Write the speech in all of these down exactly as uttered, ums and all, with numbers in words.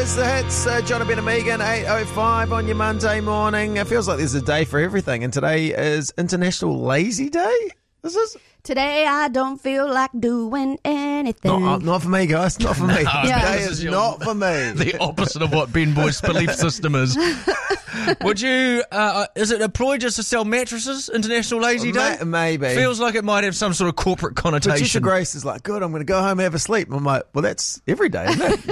is the hits. Uh, John and Ben and Megan, eight oh five on your Monday morning. It feels like there's a day for everything, and today is International Lazy Day. This is Today I don't feel like doing anything. not, not for me, guys. Not for me. No, Yeah. Today is not for me. The opposite of what Ben Boyce's belief system is. Would you, uh, is it employed just to sell mattresses, International Lazy Day? Ma- maybe. Feels like it might have some sort of corporate Patricia connotation. Grace is like, good, I'm going to go home and have a sleep. I'm like, well, that's every day, isn't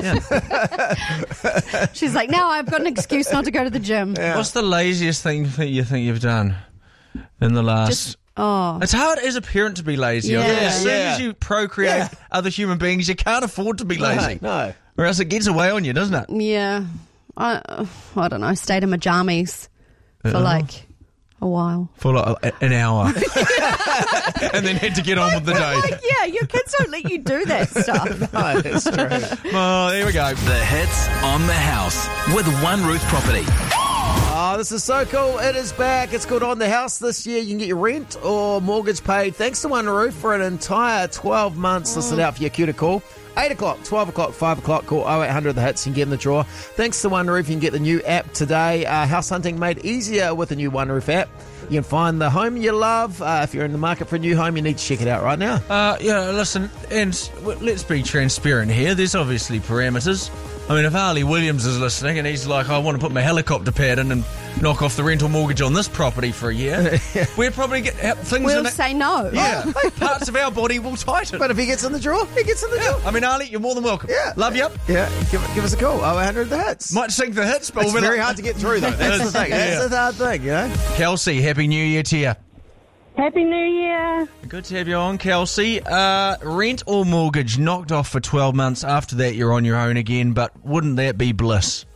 it? She's like, now I've got an excuse not to go to the gym. Yeah. What's the laziest thing that you think you've done in the last... Just, oh. It's hard as a parent to be lazy. I Yeah. think as soon Yeah. as you procreate Yeah. other human beings, you can't afford to be lazy. No, no. Or else it gets away on you, doesn't it? Yeah. I, I don't know. Stayed in my jammies for like a while. For like a- an hour. And then had to get on with the day. Like, yeah, your kids don't let you do that stuff. No, that's true. Oh, there we go. The hits on the house with One Roof Property. Oh, this is so cool. It is back. It's called On the House this year. You can get your rent or mortgage paid thanks to One Roof for an entire twelve months. Listen out for your cue to call. eight o'clock, twelve o'clock, five o'clock. Call oh eight hundred the hits and get in the draw. Thanks to One Roof, you can get the new app today. Uh, house hunting made easier with the new One Roof app. You can find the home you love. Uh, if you're in the market for a new home, you need to check it out right now. Uh, yeah, listen, and w- let's be transparent here. There's obviously parameters. I mean, if Ali Williams is listening and he's like, I want to put my helicopter pad in and knock off the rental mortgage on this property for a year, we'll probably get uh, things We'll in it. say no. Yeah, parts of our body will tighten. But if he gets in the draw, he gets in the draw. I mean, Ali, you're more than welcome. Yeah. Love you. Yeah, give, give us a call. oh eight hundred the hits. Might sink the hits, but It's we'll be very like- hard to get through, though. That's the thing. That's Yeah. the hard thing, you know? Kelsey, Happy New Year to you. Happy New Year. Good to have you on, Kelsey. Uh, rent or mortgage knocked off for twelve months. After that, you're on your own again, but wouldn't that be bliss?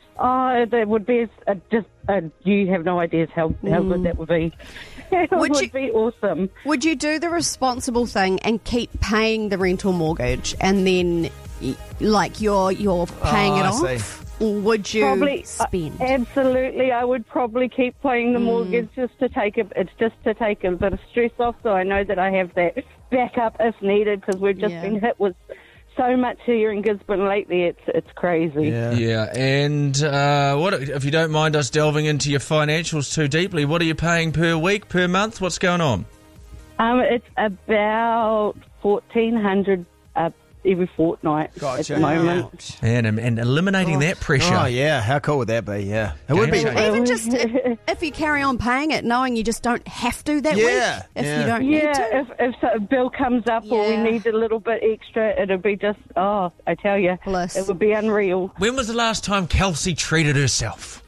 Oh, that would be a, just, uh, you have no ideas how, how good that would be. It Would would, you- be awesome. Would you do the responsible thing and keep paying the rental mortgage and then, y- like, you're you're paying Oh, it I off? see. Or would you Probably, spend? uh, absolutely. I would probably keep paying the mortgage just to take a, it's just to take a bit of stress off, so I know that I have that backup if needed, because we've just Yeah. been hit with so much here in Gisborne lately. It's it's crazy. Yeah. Yeah, and uh, what if you don't mind us delving into your financials too deeply? What are you paying per week, per month? What's going on? Um, it's about fourteen hundred uh, every fortnight at Gotcha. the moment. And and eliminating that pressure. Oh, yeah. How cool would that be? Yeah. It would be. Game changer. Even just if, if you carry on paying it, knowing you just don't have to that Yeah, week, if yeah. you don't need to. Yeah, if, if so- a bill comes up or we Yeah. need a little bit extra, it'll be just, oh, I tell you, Bliss. it would be unreal. When was the last time Kelsey treated herself?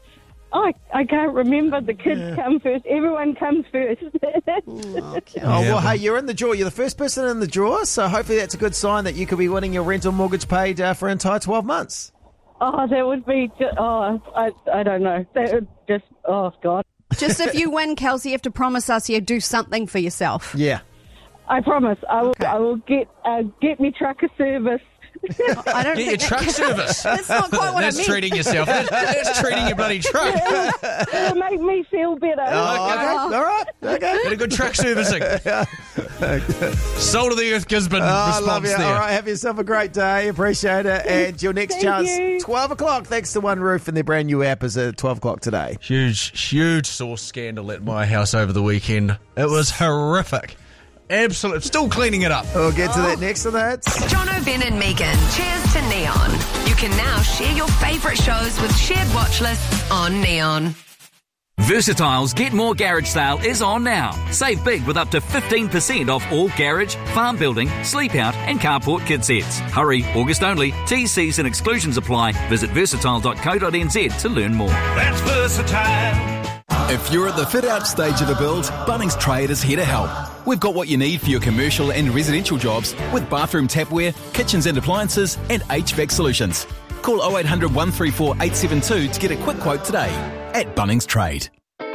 Oh, I, I can't remember. The kids come first. Everyone comes first. Okay. Oh, Yeah, well, but- hey, you're in the draw. You're the first person in the draw, so hopefully that's a good sign that you could be winning your rental mortgage paid uh, for an entire twelve months. Oh, that would be, just, oh, I, I don't know. That would just, oh, God. Just if you win, Kelsey, you have to promise us you do something for yourself. Yeah. I promise. I will, Okay. I will get, uh, get me truck a service. I don't Get your think truck service. That's not quite what That's I meant. treating yourself. That's, that's treating your bloody truck. It'll make me feel better. Oh, okay. All right. Okay. Get a good truck servicing. Soul of the Earth Gisborne Oh, I response love you. there. All right, have yourself a great day. Appreciate it. And your next Thank chance, you. twelve o'clock, thanks to One Roof and their brand new app, is at twelve o'clock today. Huge, huge sauce scandal at my house over the weekend. It was horrific. Absolute. Still cleaning it up. We'll get to that next on the hits. John O'Ben and Megan. Cheers to Neon. You can now share your favourite shows with shared watch lists on Neon. Versatile's Get More Garage sale is on now. Save big with up to fifteen percent off all garage, farm building, sleep out and carport kit sets. Hurry, August only. T Cs and exclusions apply. Visit versatile dot co dot n z to learn more. That's versatile. If you're at the fit-out stage of a build, Bunnings Trade is here to help. We've got what you need for your commercial and residential jobs with bathroom tapware, kitchens and appliances, and H V A C solutions. Call oh eight hundred, one three four, eight seven two to get a quick quote today at Bunnings Trade.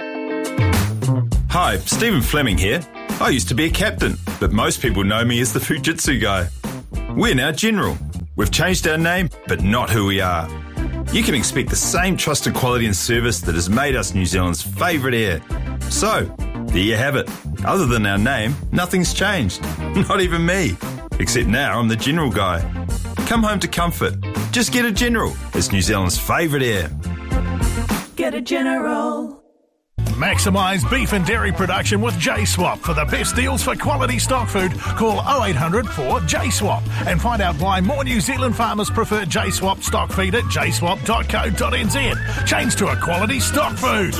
Hi, Stephen Fleming here. I used to be a captain, but most people know me as the Fujitsu guy. We're now General. We've changed our name, but not who we are. You can expect the same trusted quality and service that has made us New Zealand's favourite air. So, there you have it. Other than our name, nothing's changed. Not even me. Except now I'm the General guy. Come home to comfort. Just get a General. It's New Zealand's favourite air. Get a General. Maximise beef and dairy production with J-Swap. For the best deals for quality stock food, call oh eight hundred four J swap and find out why more New Zealand farmers prefer J-Swap stock feed at j swap dot co dot n z. Change to a quality stock food.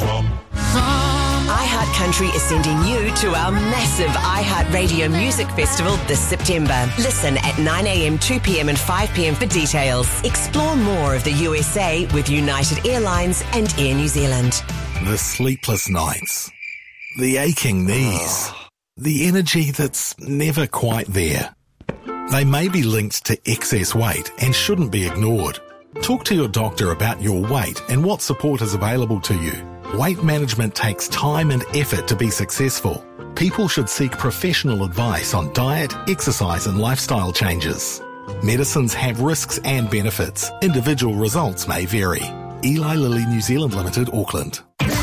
iHeart Country is sending you to our massive iHeart Radio Music Festival this September. Listen at nine a.m, two p.m and five p.m for details. Explore more of the U S A with United Airlines and Air New Zealand. The sleepless nights, the aching knees, the energy that's never quite there. They may be linked to excess weight and shouldn't be ignored. Talk to your doctor about your weight and what support is available to you. Weight management takes time and effort to be successful. People should seek professional advice on diet, exercise and lifestyle changes. Medicines have risks and benefits. Individual results may vary. Eli Lilly New Zealand Limited, Auckland.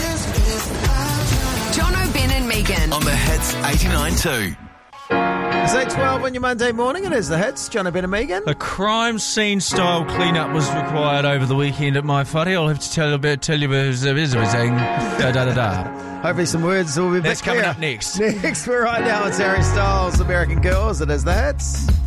Jono, Ben and Megan. On the Hits eighty-nine two. It's eight twelve on your Monday morning. It is the Hits. John and Megan. A crime scene style cleanup was required over the weekend at my whare. I'll have to tell you about tell you about everything. Da da da da. Hopefully some words will be That's back coming there. up next. Next, but right now it's Harry Styles, American Girls. It is the Hits.